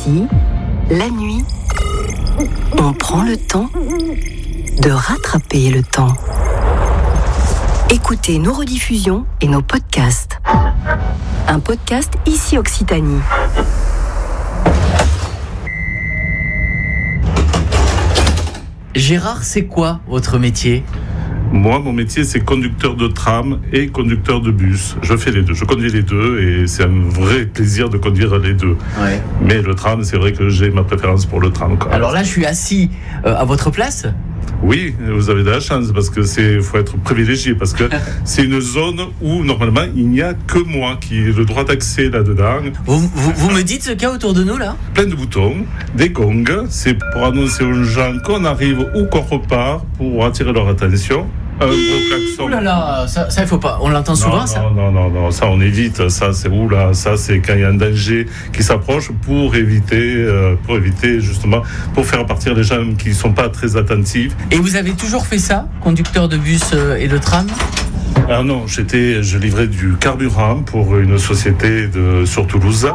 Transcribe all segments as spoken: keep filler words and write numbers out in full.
Ici, la nuit, on prend le temps de rattraper le temps. Écoutez nos rediffusions et nos podcasts. Un podcast Ici Occitanie. Gérard, c'est quoi votre métier ? Moi, mon métier, c'est conducteur de tram et conducteur de bus. Je fais les deux. Je conduis les deux et c'est un vrai plaisir de conduire les deux. Ouais. Mais le tram, c'est vrai que j'ai ma préférence pour le tram. Quoi. Alors là, je suis assis euh, à votre place ? Oui, vous avez de la chance parce que c'est, faut être privilégié parce que c'est une zone où normalement il n'y a que moi qui ai le droit d'accès là-dedans. Vous, vous, vous me dites ce qu'il y a autour de nous là ? Plein de boutons, des gongs, c'est pour annoncer aux gens qu'on arrive ou qu'on repart pour attirer leur attention. Un gros klaxon. Ouh là là, ça, ça il faut pas. On l'entend souvent non, ça. Non non non non, ça on évite. Ça c'est où là, ça c'est quand il y a un danger qui s'approche pour éviter, euh, pour éviter justement, pour faire partir les gens qui sont pas très attentifs. Et vous avez toujours fait ça, conducteur de bus euh, et de tram ? Ah non, j'étais, je livrais du carburant pour une société de sur Toulouse.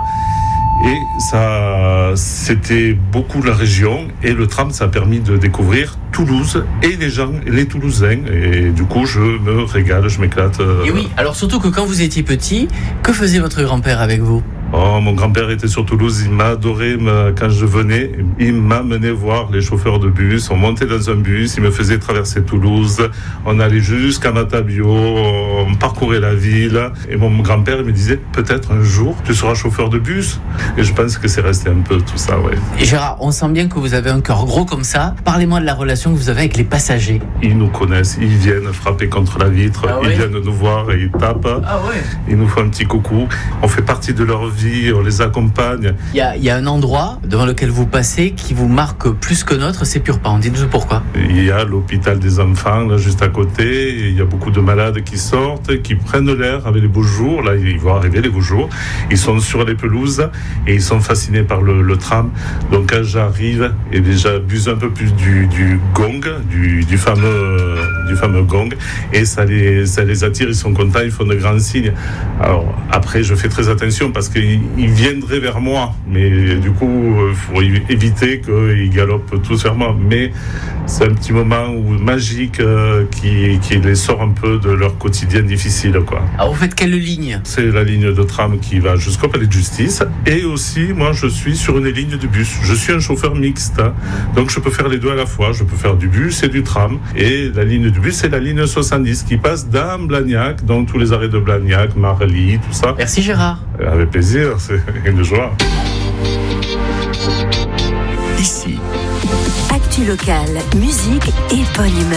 Et ça, c'était beaucoup la région et le tram, ça a permis de découvrir Toulouse et les gens, les Toulousains. Et du coup, je me régale, je m'éclate. Et oui, alors surtout que quand vous étiez petit, que faisait votre grand-père avec vous ? Oh, mon grand-père était sur Toulouse, il m'a adoré quand je venais. Il m'a mené voir les chauffeurs de bus. On montait dans un bus, il me faisait traverser Toulouse. On allait jusqu'à Matabio, on parcourait la ville. Et mon grand-père me disait, peut-être un jour, tu seras chauffeur de bus. Et je pense que c'est resté un peu tout ça, ouais. Et Gérard, on sent bien que vous avez un cœur gros comme ça. Parlez-moi de la relation que vous avez avec les passagers. Ils nous connaissent, ils viennent frapper contre la vitre, ah ouais. Ils viennent nous voir et ils tapent. Ah ouais. Ils nous font un petit coucou. On fait partie de leur vie, on les accompagne. Il y a, il y a un endroit devant lequel vous passez qui vous marque plus que notre, c'est Purpan. Dites-nous pourquoi. Il y a l'hôpital des enfants, là, juste à côté. Et il y a beaucoup de malades qui sortent, qui prennent l'air avec les beaux jours. Là, ils vont arriver les beaux jours. Ils sont sur les pelouses et ils sont fascinés par le, le tram. Donc quand j'arrive, et déjà j'abuse un peu plus du, du gong, du, du fameux, du fameux gong, et ça les, ça les attire. Ils sont contents, ils font de grands signes. Alors après, je fais très attention parce qu'ils ils viendraient vers moi, mais du coup, il faut éviter qu'ils galopent tous vers moi. Mais c'est un petit moment où, magique euh, qui, qui les sort un peu de leur quotidien difficile, quoi. Alors vous faites quelle ligne ? C'est la ligne de tram qui va jusqu'au palais de justice. Et aussi, moi, je suis sur une ligne de bus. Je suis un chauffeur mixte, donc je peux faire les deux à la fois. Je peux faire du bus et du tram. Et la ligne du bus, c'est la ligne soixante-dix qui passe dans Blagnac, donc tous les arrêts de Blagnac, Marly, tout ça. Merci Gérard. Avec plaisir, c'est une joie. Ici. Actu locale, musique et bonne humeur.